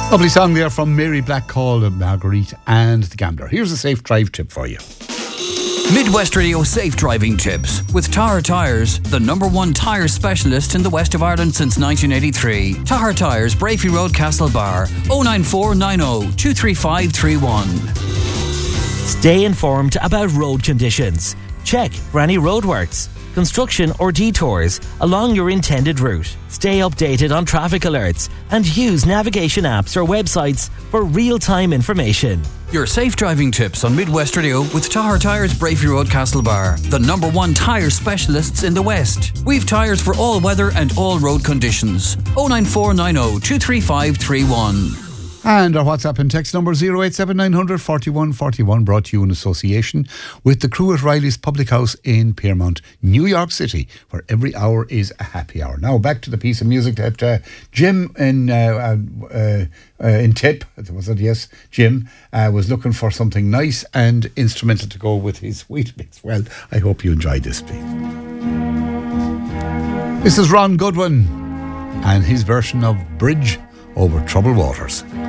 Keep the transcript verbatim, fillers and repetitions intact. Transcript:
Lovely song there from Mary Black called Marguerite and the Gambler. Here's a safe drive tip for you. Midwest Radio Safe Driving Tips with Tahar Tyres, the number one tyre specialist in the west of Ireland since nineteen eighty-three. Tahar Tyres, Brafey Road, Castlebar, oh nine four nine oh two three five three one. Stay informed about road conditions. Check for any roadworks, construction or detours along your intended route. Stay updated on traffic alerts and use navigation apps or websites for real-time information. Your safe driving tips on Midwest Radio with Tahar Tyres, Brafey Road, Castlebar, the number one tyre specialists in the West. We've tyres for all weather and all road conditions. oh nine four nine oh two three five three one. And our WhatsApp and text number zero eight seven nine hundred forty-one forty-one, brought to you in association with the crew at Riley's Public House in Piermont, New York City, where every hour is a happy hour. Now back to the piece of music that uh, Jim in uh, uh, uh, in Tip, was it? Yes, Jim uh, was looking for something nice and instrumental to go with his wheat mix. Well, I hope you enjoyed this piece. This is Ron Goodwin and his version of Bridge Over Troubled Waters.